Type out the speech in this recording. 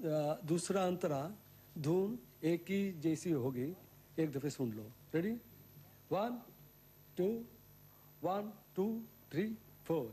दूसरा अंतरा धुन एक ही जैसी होगी, एक दफे सुन लो। रेडी? 1 2 1 2 3 4।